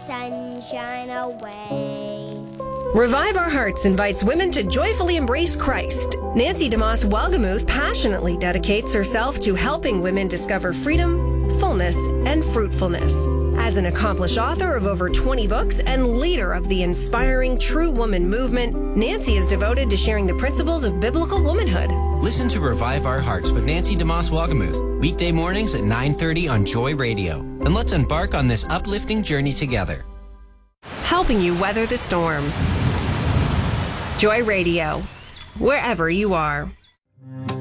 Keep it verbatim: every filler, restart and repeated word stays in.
sunshine away. Revive Our Hearts invites women to joyfully embrace Christ. Nancy DeMoss Welgemuth passionately dedicates herself to helping women discover freedom, fullness, and fruitfulness. As an accomplished author of over twenty books and leader of the inspiring True Woman movement, Nancy is devoted to sharing the principles of biblical womanhood. Listen to Revive Our Hearts with Nancy DeMoss Welgemuth, weekday mornings at nine thirty on Joy Radio. And let's embark on this uplifting journey together. Helping you weather the storm. Joy Radio, wherever you are.